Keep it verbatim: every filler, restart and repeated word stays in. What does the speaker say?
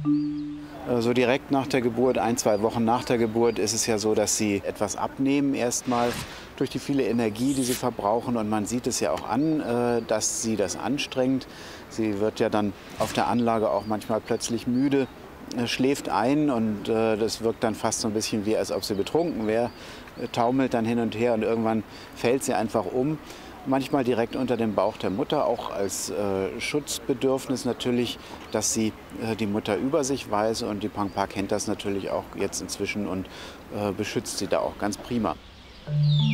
So direkt nach der Geburt, ein, zwei Wochen nach der Geburt, ist es ja so, dass sie etwas abnehmen erstmal durch die viele Energie, die sie verbrauchen. Und man sieht es ja auch an, äh, dass sie das anstrengt. Sie wird ja dann auf der Anlage auch manchmal plötzlich müde, äh, schläft ein und äh, das wirkt dann fast so ein bisschen wie, als ob sie betrunken wäre, äh, taumelt dann hin und her und irgendwann fällt sie einfach um. Manchmal direkt unter dem Bauch der Mutter, auch als äh, Schutzbedürfnis natürlich, dass sie äh, die Mutter über sich weiß. Und die Pangpa kennt das natürlich auch jetzt inzwischen und äh, beschützt sie da auch ganz prima.